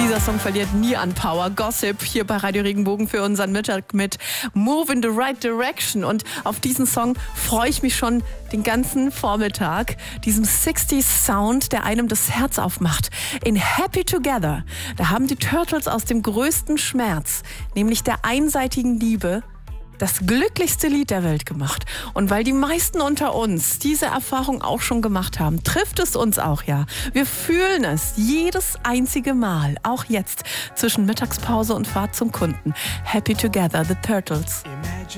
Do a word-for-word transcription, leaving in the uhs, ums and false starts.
Dieser Song verliert nie an Power. Gossip hier bei Radio Regenbogen für unseren Mittag mit Move in the Right Direction. Und auf diesen Song freue ich mich schon den ganzen Vormittag. Diesem sechziger Sound, der einem das Herz aufmacht. In Happy Together, da haben die Turtles aus dem größten Schmerz, nämlich der einseitigen Liebe, das glücklichste Lied der Welt gemacht. Und weil die meisten unter uns diese Erfahrung auch schon gemacht haben, trifft es uns auch, ja. Wir fühlen es jedes einzige Mal, auch jetzt zwischen Mittagspause und Fahrt zum Kunden. Happy Together, the Turtles.